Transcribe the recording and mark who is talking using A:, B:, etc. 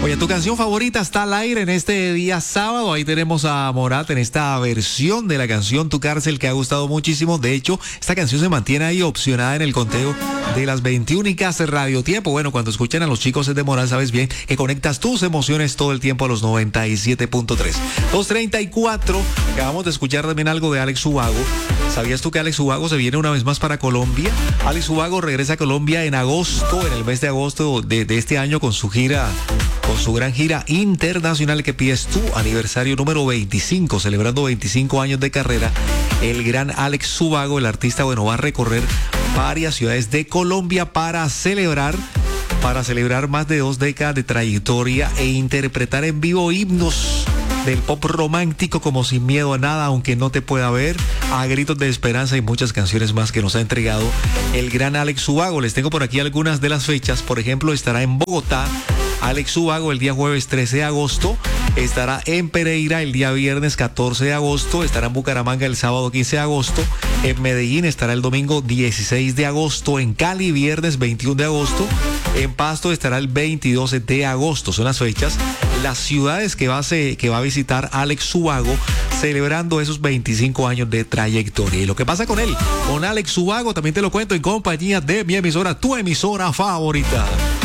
A: Oye, tu canción favorita está al aire en este día sábado. Ahí tenemos a Morat en esta versión de la canción Tu Cárcel que ha gustado muchísimo. De hecho, esta canción se mantiene ahí opcionada en el conteo de las 21 radiotiempo. Bueno, cuando escuchen a los chicos de Morat, sabes bien que conectas tus emociones todo el tiempo a los 97.3. 2:34. Acabamos de escuchar también algo de Alex Ubago. ¿Sabías tú que Alex Ubago se viene una vez más para Colombia? Alex Ubago regresa a Colombia en agosto, en el mes de agosto de este año con su gira, con su gran gira internacional que pides tú, aniversario número 25, celebrando 25 años de carrera. El gran Alex Ubago, el artista, bueno, va a recorrer varias ciudades de Colombia para celebrar más de 2 décadas de trayectoria e interpretar en vivo himnos del pop romántico como Sin Miedo a Nada, Aunque No Te Pueda Ver, A Gritos de Esperanza y muchas canciones más que nos ha entregado el gran Alex Ubago. Les tengo por aquí algunas de las fechas. Por ejemplo, estará en Bogotá Alex Ubago el día jueves 13 de agosto, estará en Pereira el día viernes 14 de agosto, estará en Bucaramanga el sábado 15 de agosto, en Medellín estará el domingo 16 de agosto, en Cali viernes 21 de agosto, en Pasto estará el 22 de agosto. Son las fechas, las ciudades que va a visitar Alex Ubago celebrando esos 25 años de trayectoria. Y lo que pasa con él, con Alex Ubago, también te lo cuento en compañía de mi emisora, tu emisora favorita.